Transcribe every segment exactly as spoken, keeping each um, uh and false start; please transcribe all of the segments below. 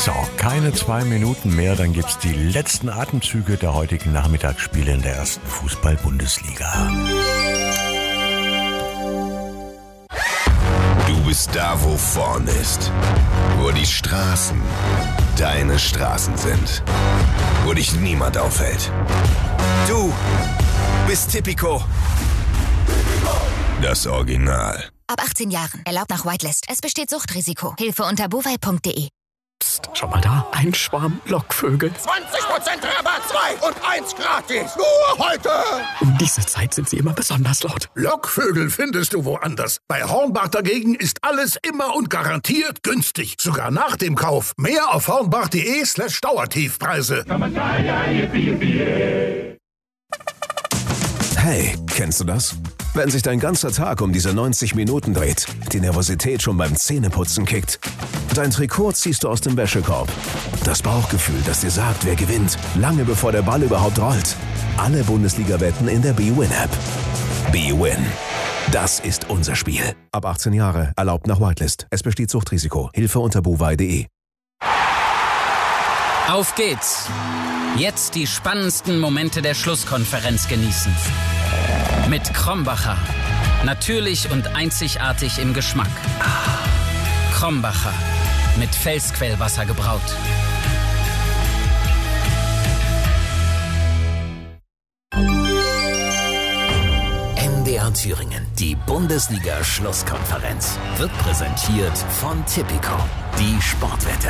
So, keine zwei Minuten mehr, dann gibt's die letzten Atemzüge der heutigen Nachmittagsspiele in der ersten Fußball-Bundesliga. Du bist da, wo vorn ist. Wo die Straßen deine Straßen sind. Wo dich niemand aufhält. Du bist Tipico. Das Original. Ab achtzehn Jahren. Erlaubt nach Whitelist. Es besteht Suchtrisiko. Hilfe unter bovai punkt de. Psst, schau mal da. Ein Schwarm Lockvögel. zwanzig Prozent Rabatt, zwei und eins gratis. Nur heute. Um diese Zeit sind sie immer besonders laut. Lockvögel findest du woanders. Bei Hornbach dagegen ist alles immer und garantiert günstig. Sogar nach dem Kauf. Mehr auf hornbach.de slash Dauertiefpreise. Hey, kennst du das? Wenn sich dein ganzer Tag um diese neunzig Minuten dreht, die Nervosität schon beim Zähneputzen kickt. Dein Trikot ziehst du aus dem Wäschekorb. Das Bauchgefühl, das dir sagt, wer gewinnt, lange bevor der Ball überhaupt rollt. Alle Bundesliga-Wetten in der B-Win-App. B-Win. Das ist unser Spiel. Ab achtzehn Jahre, erlaubt nach Whitelist. Es besteht Suchtrisiko. Hilfe unter bovai punkt de. Auf geht's! Jetzt die spannendsten Momente der Schlusskonferenz genießen. Mit Krombacher. Natürlich und einzigartig im Geschmack. Krombacher. Mit Felsquellwasser gebraut. M D R Thüringen, die Bundesliga-Schlusskonferenz, wird präsentiert von Tipico, die Sportwette.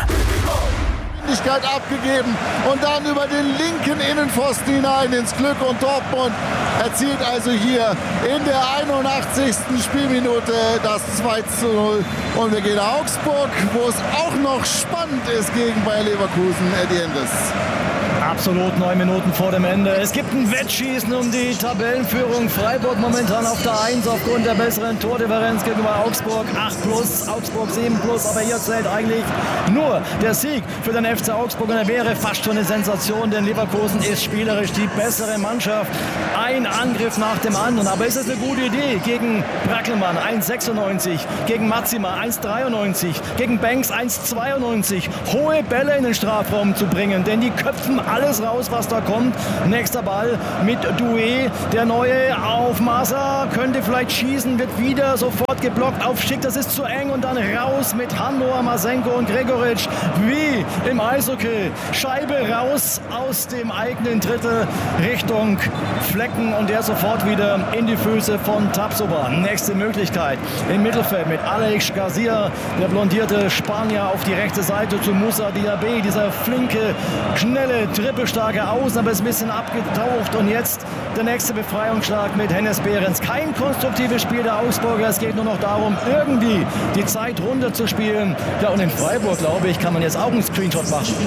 Abgegeben und dann über den linken Innenpfosten hinein ins Glück, und Dortmund erzielt also hier in der einundachtzigsten Spielminute das zwei zu null. Und wir gehen nach Augsburg, wo es auch noch spannend ist gegen Bayer Leverkusen. Eddie Endes. Absolut neun Minuten vor dem Ende. Es gibt ein Wettschießen um die Tabellenführung. Freiburg momentan auf der eins aufgrund der besseren Tordifferenz gegenüber Augsburg. acht plus, Augsburg sieben plus. Aber hier zählt eigentlich nur der Sieg für den F C Augsburg. Und er wäre fast schon eine Sensation, denn Leverkusen ist spielerisch die bessere Mannschaft. Ein Angriff nach dem anderen. Aber ist es eine gute Idee gegen Brackelmann eins sechsundneunzig, gegen Matzima eins dreiundneunzig, gegen Banks eins zweiundneunzig, hohe Bälle in den Strafraum zu bringen, denn die köpfen alles raus, was da kommt. Nächster Ball mit Doué. Der neue auf Masa. Könnte vielleicht schießen, wird wieder sofort geblockt auf Schick. Das ist zu eng. Und dann raus mit Handor, Masenko und Gregoritsch. Wie im Eishockey. Scheibe raus aus dem eigenen Drittel Richtung Flecken. Und der sofort wieder in die Füße von Tapsoba. Nächste Möglichkeit im Mittelfeld mit Alex Garcia. Der blondierte Spanier auf die rechte Seite zu Moussa Diaby. Dieser flinke, schnelle, trippelstarke Außen, aber ist ein bisschen abgetaucht. Und jetzt der nächste Befreiungsschlag mit Hennes Behrens. Kein konstruktives Spiel der Augsburger. Es geht nur noch darum, irgendwie die Zeit runterzuspielen. Ja, und in Freiburg, glaube ich, kann man jetzt auch einen Screenshot machen.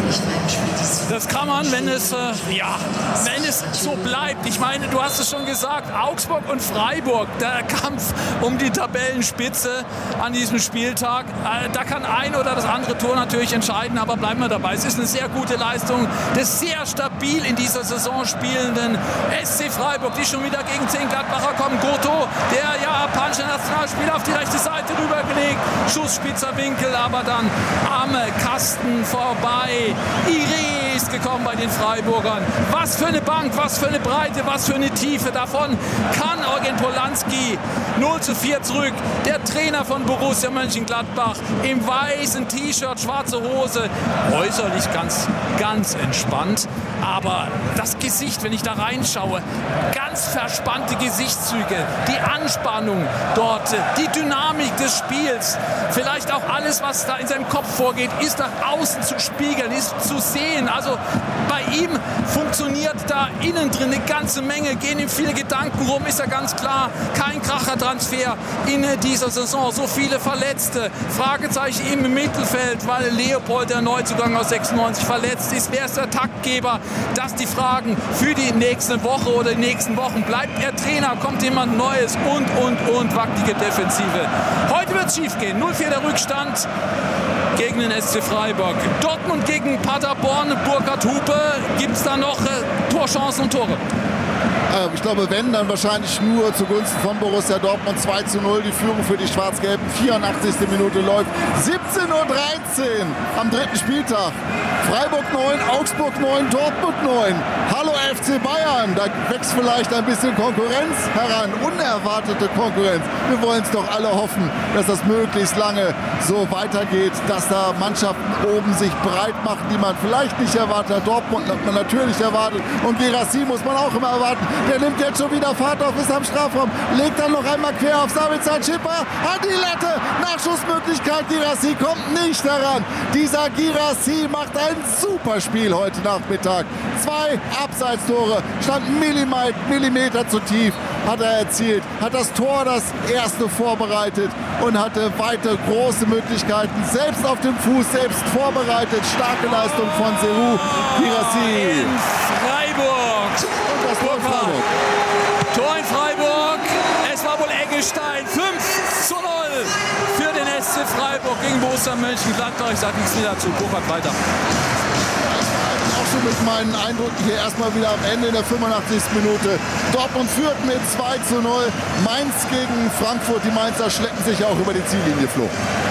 Das kann man, wenn es, äh, ja, wenn es so bleibt. Ich meine, du hast es schon gesagt, Augsburg und Freiburg, der Kampf um die Tabellenspitze an diesem Spieltag. Äh, da kann ein oder das andere Tor natürlich entscheiden, aber bleiben wir dabei. Es ist eine sehr gute Leistung des sehr stabil in dieser Saison spielenden S C Freiburg, die schon wieder gegen zehn Gladbacher kommen. Goto, der japanische Nationalspieler, auf die rechte Seite rübergelegt. Schuss spitzer Winkel, aber dann am Kasten vorbei. Iri ist gekommen bei den Freiburgern. Was für eine Bank, was für eine Breite, was für eine Tiefe. Davon kann Eugen Polanski null zu vier zurück. Der Trainer von Borussia Mönchengladbach im weißen T-Shirt, schwarze Hose. Äußerlich ganz, ganz entspannt. Aber das Gesicht, wenn ich da reinschaue, ganz verspannte Gesichtszüge, die Anspannung dort, die Dynamik des Spiels, vielleicht auch alles, was da in seinem Kopf vorgeht, ist nach außen zu spiegeln, ist zu sehen. Also bei ihm funktioniert da innen drin eine ganze Menge, gehen ihm viele Gedanken rum, ist ja ganz klar, kein Krachertransfer in dieser Saison. So viele Verletzte, Fragezeichen im Mittelfeld, weil Leopold, der Neuzugang aus sechsundneunzig, verletzt ist. Wer ist der Taktgeber? Das die Fragen für die nächste Woche oder die nächsten Wochen. Bleibt er Trainer? Kommt jemand Neues? Und, und, und wackelige Defensive. Heute wird es schief gehen. null vier der Rückstand gegen den S C Freiburg. Dortmund gegen Paderborn, Burkhard Hupe. Gibt es da noch äh, Torchancen und Tore? Ich glaube, wenn, dann wahrscheinlich nur zugunsten von Borussia Dortmund. Zwei zu null, die Führung für die Schwarz-Gelben. vierundachtzigste Minute läuft. siebzehn Uhr dreizehn am dritten Spieltag. Freiburg neun, Augsburg neun, Dortmund neun. Hallo F C Bayern. Da wächst vielleicht ein bisschen Konkurrenz heran. Unerwartete Konkurrenz. Wir wollen es doch alle hoffen, dass das möglichst lange so weitergeht, dass da Mannschaften oben sich breit machen, die man vielleicht nicht erwartet. Dortmund hat man natürlich erwartet. Und Guirassy muss man auch immer erwarten. Der nimmt jetzt schon wieder Fahrt auf, ist am Strafraum, legt dann noch einmal quer auf Sabitzer, Schipper an die Latte. Nachschussmöglichkeit, Guirassy kommt nicht heran. Dieser Guirassy macht ein super Spiel heute Nachmittag. Zwei Abseitstore, stand Millimeter, Millimeter zu tief, hat er erzielt. Hat das Tor, das erste, vorbereitet und hatte weitere große Möglichkeiten. Selbst auf dem Fuß, selbst vorbereitet. Starke Leistung von Serhou Guirassy. In Freiburg. Und das Tor in Freiburg. Tor in Freiburg. Es war wohl Eggestein. fünf zu null für den S C Freiburg gegen Borussia Mönchengladbach. Ich sage nichts mehr dazu. Burkhardt weiter. Mit meinen Eindrücken hier erstmal wieder am Ende in der fünfundachtzigsten Minute. Dortmund führt mit zwei zu null. Mainz gegen Frankfurt. Die Mainzer schleppen sich auch über die Ziellinie, Flo.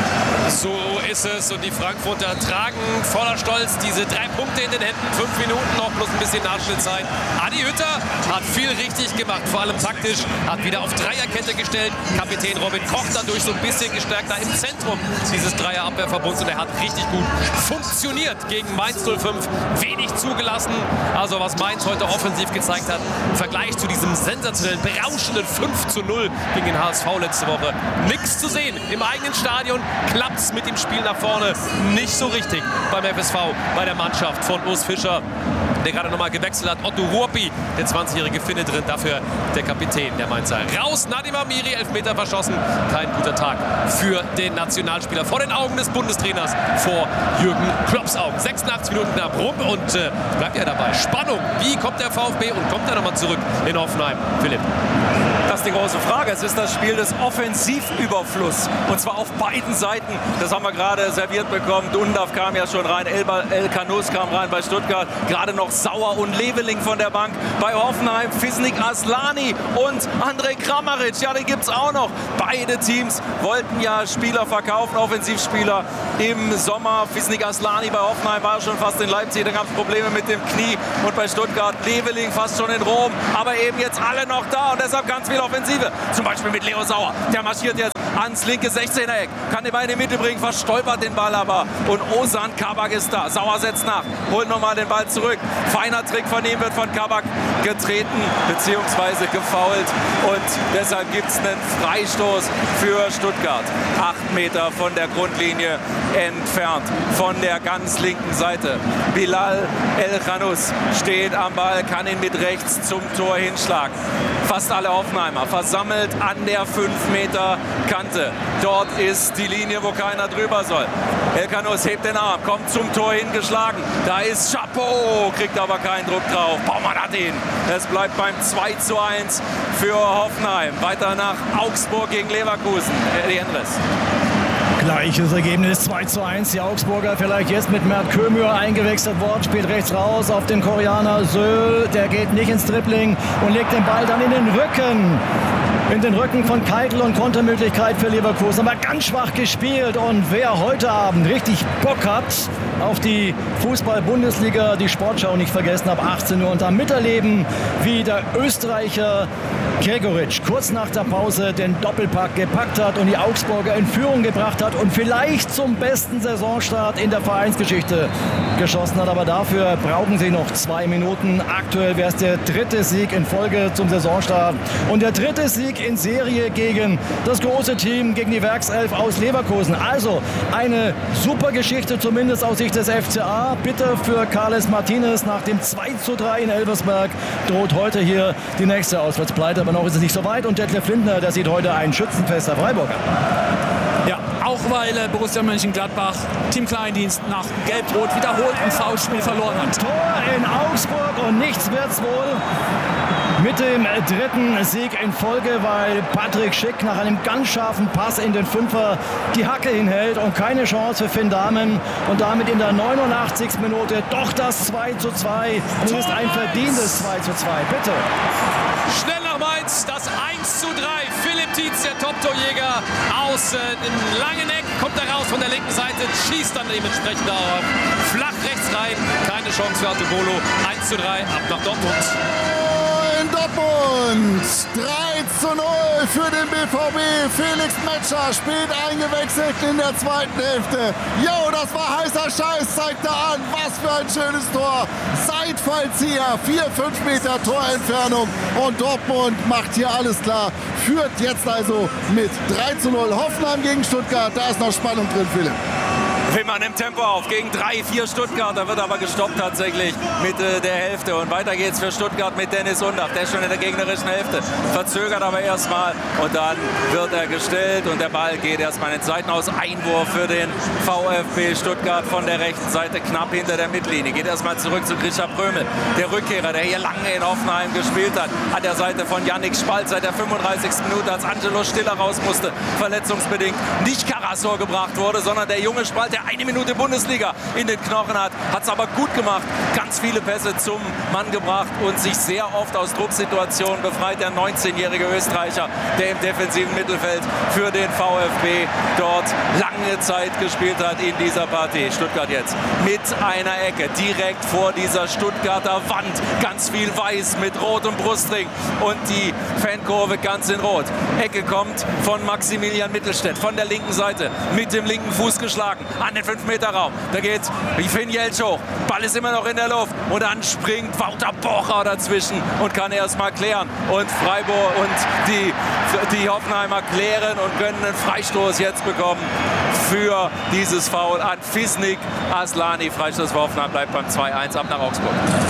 So ist es und die Frankfurter tragen voller Stolz diese drei Punkte in den Händen. Fünf Minuten noch plus ein bisschen Nachspielzeit. Adi Hütter hat viel richtig gemacht, vor allem taktisch. Hat wieder auf Dreierkette gestellt. Kapitän Robin Koch dadurch so ein bisschen gestärkter im Zentrum dieses Dreierabwehrverbunds und er hat richtig gut funktioniert gegen Mainz null fünf. Wenig zugelassen. Also was Mainz heute offensiv gezeigt hat, im Vergleich zu diesem sensationellen, berauschenden fünf zu null gegen den H S V letzte Woche. Nichts zu sehen im eigenen Stadion. Klappt mit dem Spiel nach vorne nicht so richtig beim F S V, bei der Mannschaft von Urs Fischer, der gerade nochmal gewechselt hat. Otto Ruoppi, der zwanzigjährige Finne drin, dafür der Kapitän der Mainzer. Raus, Nadim Amiri, Elfmeter verschossen. Kein guter Tag für den Nationalspieler vor den Augen des Bundestrainers, vor Jürgen Klopps Augen. sechsundachtzig Minuten knapp rum und äh, bleibt ja dabei. Spannung, wie kommt der VfB und kommt er nochmal zurück in Hoffenheim? Philipp. Das ist die große Frage. Es ist das Spiel des Offensivüberflusses. Und zwar auf beiden Seiten. Das haben wir gerade serviert bekommen. Dundav kam ja schon rein. El, El Kanous kam rein bei Stuttgart. Gerade noch Sauer und Leveling von der Bank. Bei Hoffenheim Fisnik Aslani und Andrej Kramaric. Ja, den gibt es auch noch. Beide Teams wollten ja Spieler verkaufen, Offensivspieler im Sommer. Fisnik Aslani bei Hoffenheim war schon fast in Leipzig. Dann gab es Probleme mit dem Knie. Und bei Stuttgart Leveling fast schon in Rom. Aber eben jetzt alle noch da. Und deshalb ganz viel Offensive. Zum Beispiel mit Leo Sauer. Der marschiert jetzt ans linke sechzehner-Eck. Kann den Ball in die Mitte bringen, verstolpert den Ball aber. Und Ozan Kabak ist da. Sauer setzt nach. Holt nochmal den Ball zurück. Feiner Trick von ihm, wird von Kabak getreten bzw. gefoult. Und deshalb gibt es einen Freistoß für Stuttgart. Acht Meter von der Grundlinie entfernt. Von der ganz linken Seite. Bilal El Kanous steht am Ball, kann ihn mit rechts zum Tor hinschlagen. Fast alle Hoffenheimer versammelt an der fünf Meter Kante. Dort ist die Linie, wo keiner drüber soll. El Kanous hebt den Arm, kommt zum Tor hingeschlagen. Da ist Chapeau, kriegt aber keinen Druck drauf. Baumann hat ihn. Es bleibt beim zwei zu eins für Hoffenheim. Weiter nach Augsburg gegen Leverkusen. Eddie Henrichs. Gleiches Ergebnis, zwei zu eins. Die Augsburger vielleicht jetzt mit Mert Kömür eingewechselt worden, spielt rechts raus auf den Koreaner Söhl. Der geht nicht ins Dribbling und legt den Ball dann in den Rücken. In den Rücken von Keitel und Kontermöglichkeit für Leverkusen. Aber ganz schwach gespielt. Und wer heute Abend richtig Bock hat auf die Fußball-Bundesliga, die Sportschau nicht vergessen, ab achtzehn Uhr und am Miterleben, wie der Österreicher Gregoritsch kurz nach der Pause den Doppelpack gepackt hat und die Augsburger in Führung gebracht hat und vielleicht zum besten Saisonstart in der Vereinsgeschichte geschossen hat. Aber dafür brauchen sie noch zwei Minuten. Aktuell wäre es der dritte Sieg in Folge zum Saisonstart und der dritte Sieg in Serie gegen das große Team, gegen die Werkself aus Leverkusen. Also eine super Geschichte, zumindest aus Sicht des F C A. Bitte für Carles Martinez nach dem zwei zu drei in Elversberg droht heute hier die nächste Auswärtspleite. Aber noch ist es nicht so weit und Detlef Lindner, der sieht heute ein Schützenfest der Freiburger. Ja, auch weil äh, Borussia Mönchengladbach Team Kleindienst nach Gelb-Rot wiederholt im Foulspiel verloren hat. Tor in Augsburg und nichts wird's wohl mit dem dritten Sieg in Folge, weil Patrick Schick nach einem ganz scharfen Pass in den Fünfer die Hacke hinhält und keine Chance für Finn Dahmen und damit in der neunundachtzigsten Minute doch das zwei zu zwei. Und es ist ein verdientes zwei zu zwei. Bitte. Schnell nach Mainz, das eins zu drei. Philipp Tietz, der Top-Torjäger, außen im langen Eck, kommt er raus von der linken Seite, schießt dann dementsprechend darauf. Flach rechts rein, keine Chance für Artubolo. eins zu drei, ab nach Dortmund. In Dortmund drei zu null für den B V B. Felix Metscher spät eingewechselt in der zweiten Hälfte. Jo, das war heißer Scheiß, zeigt er an. Was für ein schönes Tor. Seitfallzieher, vier, fünf Meter Torentfernung. Und Dortmund macht hier alles klar. Führt jetzt also mit drei zu null. Hoffenheim gegen Stuttgart. Da ist noch Spannung drin, Philipp. Wimmer nimmt Tempo auf gegen drei vier Stuttgart. Da wird aber gestoppt tatsächlich Mitte der Hälfte. Und weiter geht's für Stuttgart mit Dennis Undaff. Der ist schon in der gegnerischen Hälfte. Verzögert aber erstmal. Und dann wird er gestellt. Und der Ball geht erstmal in den Seitenaus. Einwurf für den VfB Stuttgart von der rechten Seite. Knapp hinter der Mittellinie. Geht erstmal zurück zu Grisha Prömel. Der Rückkehrer, der hier lange in Hoffenheim gespielt hat. An der Seite von Yannick Spalt seit der fünfunddreißigsten Minute, als Angelo Stiller raus musste. Verletzungsbedingt. Nicht Karasor gebracht wurde, sondern der junge Spalt, der eine Minute Bundesliga in den Knochen hat, hat es aber gut gemacht. Ganz viele Pässe zum Mann gebracht und sich sehr oft aus Drucksituationen befreit. Der neunzehnjährige Österreicher, der im defensiven Mittelfeld für den VfB dort lange Zeit gespielt hat in dieser Partie. Stuttgart jetzt mit einer Ecke direkt vor dieser Stuttgarter Wand. Ganz viel weiß mit rotem Brustring und die Fankurve ganz in Rot. Ecke kommt von Maximilian Mittelstädt von der linken Seite mit dem linken Fuß geschlagen an den fünf Meter Raum. Da geht Finn Jeltsch hoch. Ball ist immer noch in der Luft. Und dann springt Wouter Bocher dazwischen und kann erst mal klären. Und Freiburg und die, die Hoffenheimer klären und können einen Freistoß jetzt bekommen für dieses Foul an Fisnik Aslani. Freistoß für Hoffenheim, bleibt beim zwei eins, ab nach Augsburg.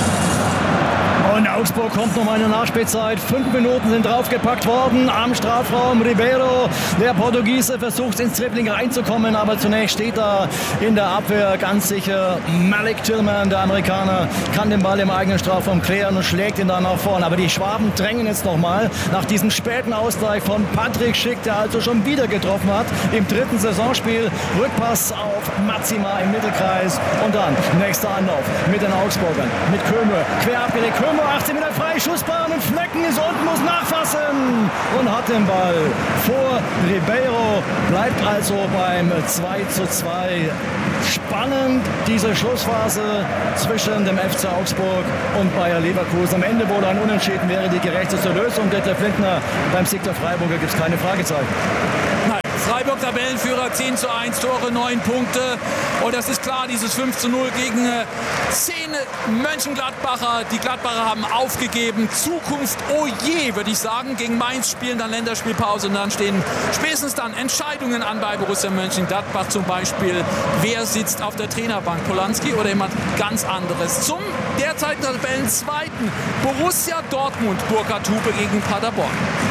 Und Augsburg kommt noch mal in der Nachspielzeit. Fünf Minuten sind draufgepackt worden am Strafraum. Ribeiro, der Portugiese, versucht ins Dribbling reinzukommen, aber zunächst steht er in der Abwehr ganz sicher. Malik Tillman, der Amerikaner, kann den Ball im eigenen Strafraum klären und schlägt ihn dann nach vorne. Aber die Schwaben drängen jetzt noch mal nach diesem späten Ausgleich von Patrick Schick, der also schon wieder getroffen hat im dritten Saisonspiel. Rückpass auf Matsima im Mittelkreis und dann nächster Anlauf mit den Augsburgern, mit Köme, quer abgelegt. Köme achtzehn Meter frei, Schussbahn und Flecken ist unten, muss nachfassen und hat den Ball vor Ribeiro. Bleibt also beim zwei zu zwei. Spannend diese Schlussphase zwischen dem F C Augsburg und Bayer Leverkusen. Am Ende wohl ein Unentschieden wäre die gerechteste Lösung. Detlef Lindner, beim Sieg der Freiburger gibt es keine Fragezeichen. Nein. Freiburg Tabellenführer, zehn zu eins Tore, neun Punkte. Und das ist klar, dieses fünf zu null gegen zehn Mönchengladbacher. Die Gladbacher haben aufgegeben. Zukunft, oh je, würde ich sagen. Gegen Mainz spielen dann Länderspielpause und dann stehen spätestens dann Entscheidungen an bei Borussia Mönchengladbach. Zum Beispiel, wer sitzt auf der Trainerbank, Polanski oder jemand ganz anderes. Zum derzeit Tabellenzweiten Borussia Dortmund, Burkhard Hupe gegen Paderborn.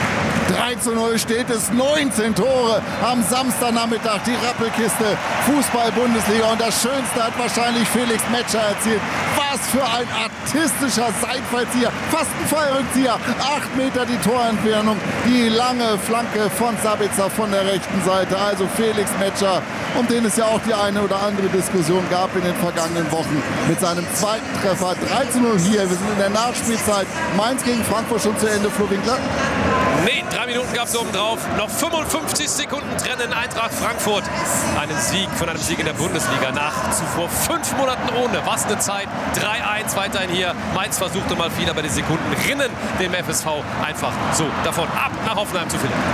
drei zu null steht es, neunzehn Tore am Samstagnachmittag, die Rappelkiste Fußball-Bundesliga. Und das Schönste hat wahrscheinlich Felix Metscher erzielt. Was für ein artistischer Seitfallzieher, fast ein Fallrückzieher. Acht Meter die Torentfernung, die lange Flanke von Sabitzer von der rechten Seite. Also Felix Metscher, um den es ja auch die eine oder andere Diskussion gab in den vergangenen Wochen, mit seinem zweiten Treffer. drei zu null hier, wir sind in der Nachspielzeit. Mainz gegen Frankfurt schon zu Ende, Flo Winkler? Nee, drei Minuten gab es oben drauf. Noch fünfundfünfzig Sekunden trennen Eintracht Frankfurt. Einen Sieg von einem Sieg in der Bundesliga nach zuvor fünf Monaten ohne. Was eine Zeit. drei eins weiterhin hier. Mainz versuchte mal viel, aber die Sekunden rinnen dem F S V einfach so davon. Ab nach Hoffenheim zu Philipp.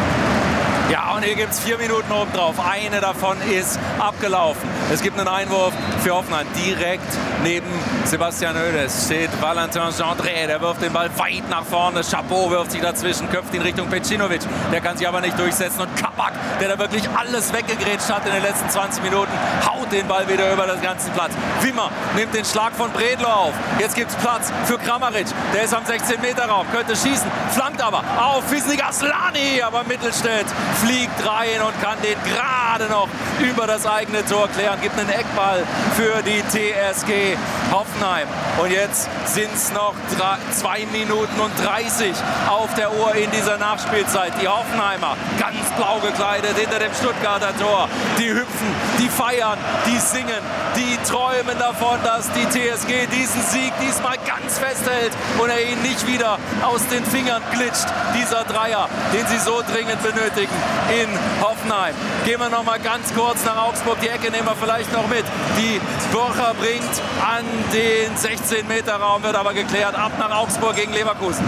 Ja, und hier gibt es vier Minuten oben drauf. Eine davon ist abgelaufen. Es gibt einen Einwurf für Hoffenheim. Direkt neben Sebastian Hoeneß steht Valentin Gendré. Der wirft den Ball weit nach vorne. Chapeau wirft sich dazwischen, köpft ihn Richtung Pecinovic. Der kann sich aber nicht durchsetzen. Und Kabak, der da wirklich alles weggegrätscht hat in den letzten zwanzig Minuten, haut den Ball wieder über den ganzen Platz. Wimmer nimmt den Schlag von Bredlo auf. Jetzt gibt es Platz für Kramaric. Der ist am sechzehn Meter Raum, könnte schießen, flankt aber auf Fisnik Aslani. Aber Mittelstädt fliegt rein und kann den gerade noch über das eigene Tor klären. Gibt einen Eckball für die T S G Hoffenheim. Und jetzt sind es noch zwei Minuten und dreißig auf der Uhr in dieser Nachspielzeit. Die Hoffenheimer ganz blau gekleidet hinter dem Stuttgarter Tor. Die hüpfen, die feiern die singen, die träumen davon, dass die T S G diesen Sieg diesmal ganz festhält und er ihnen nicht wieder aus den Fingern glitscht. Dieser Dreier, den sie so dringend benötigen in Hoffenheim. Gehen wir noch mal ganz kurz nach Augsburg. Die Ecke nehmen wir vielleicht noch mit. Die Borcher bringt an den sechzehn Meter Raum, wird aber geklärt. Ab nach Augsburg gegen Leverkusen.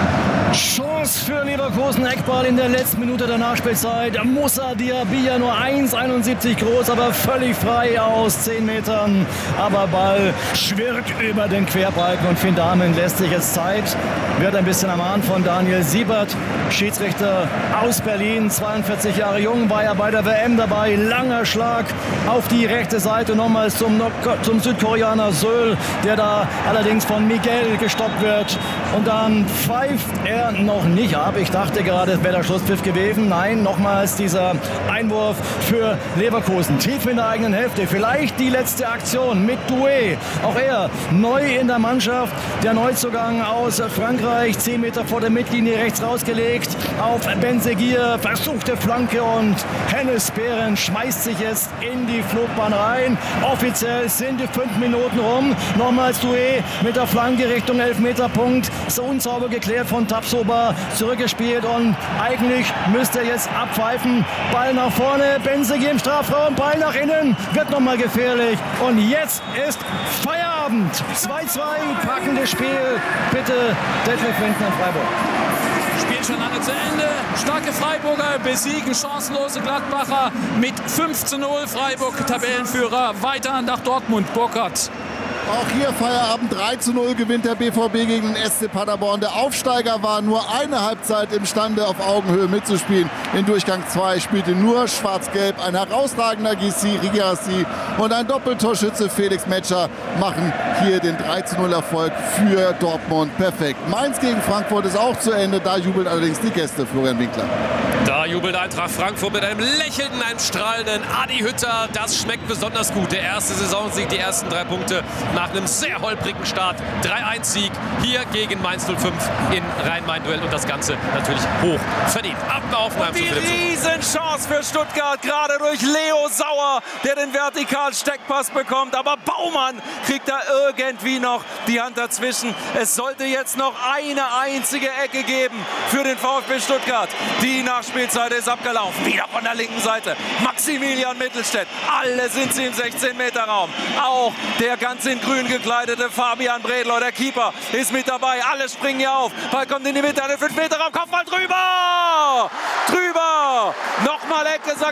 Chance für Leverkusen, Eckball in der letzten Minute der Nachspielzeit. Moussa Diaby, nur eins Komma einundsiebzig groß, aber völlig frei aus zehn Metern. Aber Ball schwirrt über den Querbalken und Finn Dahmen lässt sich jetzt Zeit. Wird ein bisschen ermahnt von Daniel Siebert, Schiedsrichter aus Berlin, zweiundvierzig Jahre jung, war ja bei der W M dabei. Langer Schlag auf die rechte Seite, nochmals zum, zum Südkoreaner Söhl, der da allerdings von Miguel gestoppt wird. Und dann pfeift er noch nicht ab. Ich dachte gerade, es wäre der Schlusspfiff gewesen. Nein, nochmals dieser Einwurf für Leverkusen. Tief in der eigenen Hälfte. Vielleicht die letzte Aktion mit Doué. Auch er neu in der Mannschaft. Der Neuzugang aus Frankreich. zehn Meter vor der Mittellinie rechts rausgelegt. Auf Benzeguir. Versuchte Flanke und Hennes Behren schmeißt sich jetzt in die Flugbahn rein. Offiziell sind die fünf Minuten rum. Nochmals Doué mit der Flanke Richtung Elfmeterpunkt. So unsauber geklärt von Tapsoba, zurückgespielt und eigentlich müsste er jetzt abpfeifen. Ball nach vorne, Benzeguir im Strafraum, Ball nach innen, wird nochmal gefährlich und jetzt ist Feierabend. zwei zwei, packendes Spiel. Bitte Detlef Wendner in Freiburg. Spiel schon lange zu Ende. Starke Freiburger besiegen chancenlose Gladbacher mit fünf zu null. Freiburg Tabellenführer, weiter nach Dortmund. Burkhardt. Auch hier Feierabend, drei zu null gewinnt der B V B gegen den S C Paderborn. Der Aufsteiger war nur eine Halbzeit imstande, auf Augenhöhe mitzuspielen. In Durchgang zwei spielte nur Schwarz-Gelb. Ein herausragender Gissi Rigassi und ein Doppeltorschütze Felix Metscher machen hier den drei zu null Erfolg für Dortmund perfekt. Mainz gegen Frankfurt ist auch zu Ende. Da jubelt allerdings die Gäste, Florian Winkler. Da jubelt Eintracht Frankfurt mit einem lächelnden, einem strahlenden Adi Hütter. Das schmeckt besonders gut. Der erste Saisonsieg, die ersten drei Punkte nach einem sehr holprigen Start. drei eins Sieg hier gegen Mainz null fünf in Rhein-Main-Duell und das Ganze natürlich hoch verdient. Ab nach Hoffenheim. Die Riesenchance für Stuttgart, gerade durch Leo Sauer, der den vertikalen Steckpass bekommt. Aber Baumann kriegt da irgendwie noch die Hand dazwischen. Es sollte jetzt noch eine einzige Ecke geben für den VfB Stuttgart. Die Nachspielzeit ist abgelaufen. Wieder von der linken Seite. Maximilian Mittelstädt. Alle sind sie im sechzehn Meter Raum. Auch der ganz in grün gekleidete Fabian Bredlow, der Keeper, ist mit dabei. Alle springen hier auf. Ball kommt in die Mitte, der fünf Meter Raum. Kopfball drüber! Drüber! Nochmal Ecke, sagt